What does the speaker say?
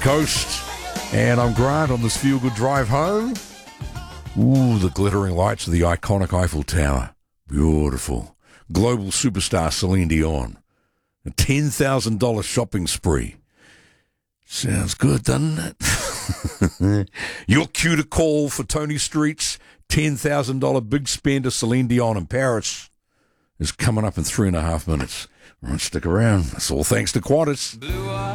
West Coast. And I'm Grant on this feel-good drive home. Ooh, the glittering lights of the iconic Eiffel Tower. Beautiful. Global superstar Celine Dion. A $10,000 shopping spree. Sounds good, doesn't it? Your cue to call for Tony Street's $10,000 big spender Celine Dion in Paris is coming up in 3.5 minutes. All right, stick around. That's all thanks to Qantas.